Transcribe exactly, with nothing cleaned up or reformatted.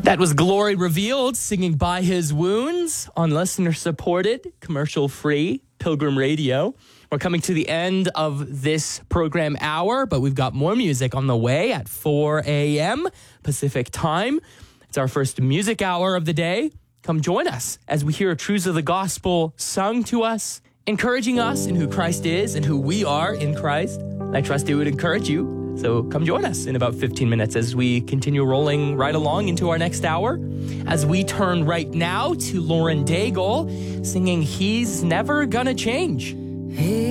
That was Glory Revealed singing By His Wounds on listener-supported, commercial-free Pilgrim Radio. We're coming to the end of this program hour, but we've got more music on the way at four a.m. Pacific time. It's our first music hour of the day. Come join us as we hear truths of the gospel sung to us, encouraging us in who Christ is and who we are in Christ. I trust it would encourage you. So come join us in about fifteen minutes as we continue rolling right along into our next hour. As we turn right now to Lauren Daigle singing He's Never Gonna Change. Hey.